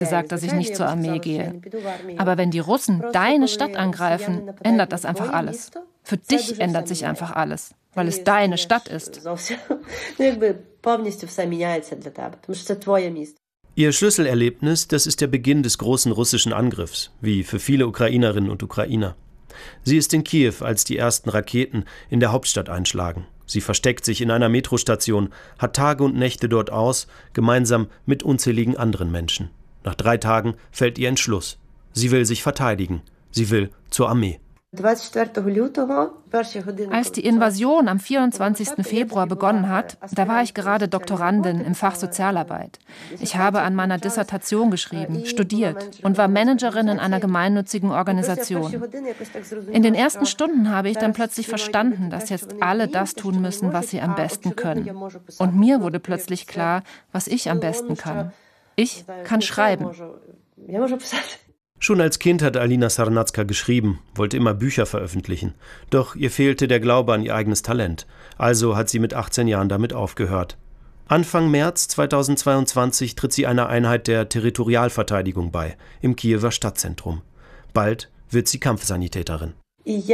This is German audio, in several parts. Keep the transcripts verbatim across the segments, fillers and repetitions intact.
gesagt, dass ich nicht zur Armee gehe. Aber wenn die Russen deine Stadt angreifen, ändert das einfach alles. Für dich ändert sich einfach alles, weil es deine Stadt ist. Ihr Schlüsselerlebnis, das ist der Beginn des großen russischen Angriffs, wie für viele Ukrainerinnen und Ukrainer. Sie ist in Kiew, als die ersten Raketen in der Hauptstadt einschlagen. Sie versteckt sich in einer Metrostation, hat Tage und Nächte dort aus, gemeinsam mit unzähligen anderen Menschen. Nach drei Tagen fällt ihr Entschluss. Sie will sich verteidigen. Sie will zur Armee. Als die Invasion am vierundzwanzigsten Februar begonnen hat, da war ich gerade Doktorandin im Fach Sozialarbeit. Ich habe an meiner Dissertation geschrieben, studiert und war Managerin in einer gemeinnützigen Organisation. In den ersten Stunden habe ich dann plötzlich verstanden, dass jetzt alle das tun müssen, was sie am besten können. Und mir wurde plötzlich klar, was ich am besten kann. Ich kann schreiben. Schon als Kind hat Alina Sarnatska geschrieben, wollte immer Bücher veröffentlichen. Doch ihr fehlte der Glaube an ihr eigenes Talent. Also hat sie mit achtzehn Jahren damit aufgehört. Anfang März zweitausendzweiundzwanzig tritt sie einer Einheit der Territorialverteidigung bei, im Kiewer Stadtzentrum. Bald wird sie Kampfsanitäterin. Ich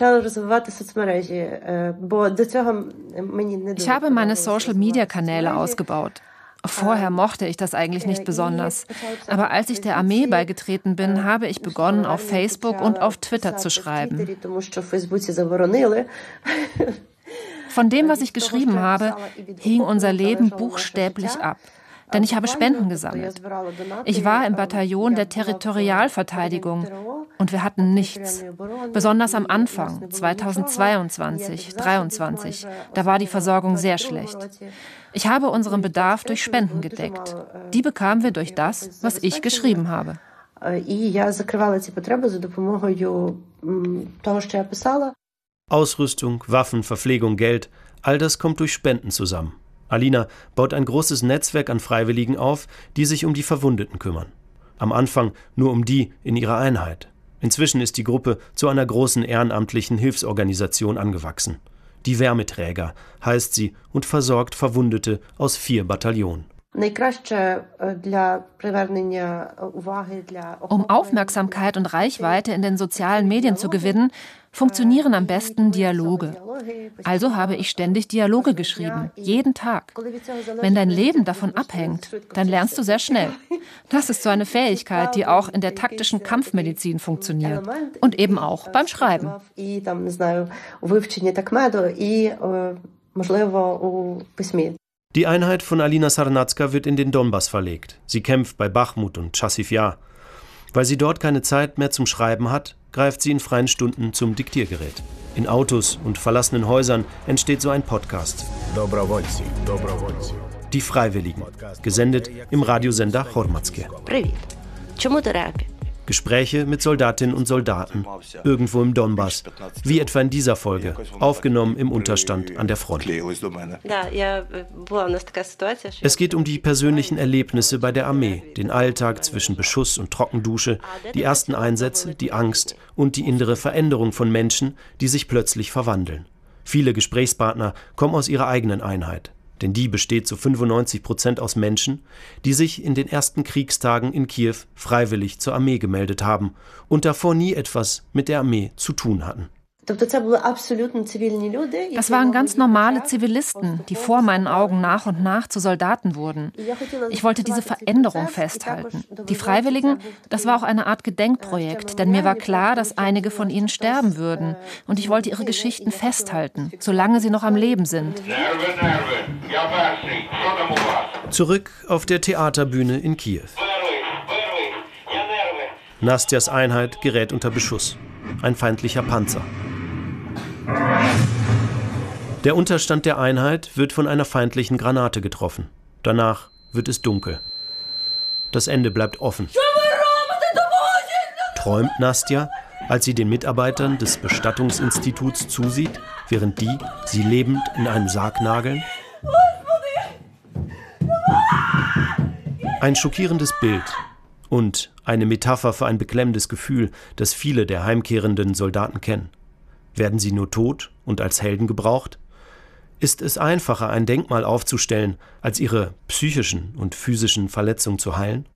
habe meine Social-Media-Kanäle ausgebaut. Vorher mochte ich das eigentlich nicht besonders. Aber als ich der Armee beigetreten bin, habe ich begonnen, auf Facebook und auf Twitter zu schreiben. Von dem, was ich geschrieben habe, hing unser Leben buchstäblich ab. Denn ich habe Spenden gesammelt. Ich war im Bataillon der Territorialverteidigung und wir hatten nichts. Besonders am Anfang, zweitausendzweiundzwanzig, zweitausenddreiundzwanzig, da war die Versorgung sehr schlecht. Ich habe unseren Bedarf durch Spenden gedeckt. Die bekamen wir durch das, was ich geschrieben habe. Ausrüstung, Waffen, Verpflegung, Geld, all das kommt durch Spenden zusammen. Alina baut ein großes Netzwerk an Freiwilligen auf, die sich um die Verwundeten kümmern. Am Anfang nur um die in ihrer Einheit. Inzwischen ist die Gruppe zu einer großen ehrenamtlichen Hilfsorganisation angewachsen. Die Wärmeträger heißt sie und versorgt Verwundete aus vier Bataillonen. Um Aufmerksamkeit und Reichweite in den sozialen Medien zu gewinnen, funktionieren am besten Dialoge. Also habe ich ständig Dialoge geschrieben, jeden Tag. Wenn dein Leben davon abhängt, dann lernst du sehr schnell. Das ist so eine Fähigkeit, die auch in der taktischen Kampfmedizin funktioniert. Und eben auch beim Schreiben. Die Einheit von Alina Sarnatska wird in den Donbass verlegt. Sie kämpft bei Bachmut und Chassiv Yar. Weil sie dort keine Zeit mehr zum Schreiben hat, greift sie in freien Stunden zum Diktiergerät. In Autos und verlassenen Häusern entsteht so ein Podcast. Die Freiwilligen, gesendet im Radiosender Hormatske. Gespräche mit Soldatinnen und Soldaten, irgendwo im Donbass, wie etwa in dieser Folge, aufgenommen im Unterstand an der Front. Es geht um die persönlichen Erlebnisse bei der Armee, den Alltag zwischen Beschuss und Trockendusche, die ersten Einsätze, die Angst und die innere Veränderung von Menschen, die sich plötzlich verwandeln. Viele Gesprächspartner kommen aus ihrer eigenen Einheit. Denn die besteht zu fünfundneunzig Prozent aus Menschen, die sich in den ersten Kriegstagen in Kiew freiwillig zur Armee gemeldet haben und davor nie etwas mit der Armee zu tun hatten. Das waren ganz normale Zivilisten, die vor meinen Augen nach und nach zu Soldaten wurden. Ich wollte diese Veränderung festhalten. Die Freiwilligen, das war auch eine Art Gedenkprojekt, denn mir war klar, dass einige von ihnen sterben würden. Und ich wollte ihre Geschichten festhalten, solange sie noch am Leben sind. Zurück auf der Theaterbühne in Kiew. Nastjas Einheit gerät unter Beschuss. Ein feindlicher Panzer. Der Unterstand der Einheit wird von einer feindlichen Granate getroffen. Danach wird es dunkel. Das Ende bleibt offen. Träumt Nastja, als sie den Mitarbeitern des Bestattungsinstituts zusieht, während die sie lebend in einen Sarg nageln? Ein schockierendes Bild und eine Metapher für ein beklemmendes Gefühl, das viele der heimkehrenden Soldaten kennen. Werden sie nur tot und als Helden gebraucht? Ist es einfacher, ein Denkmal aufzustellen, als ihre psychischen und physischen Verletzungen zu heilen?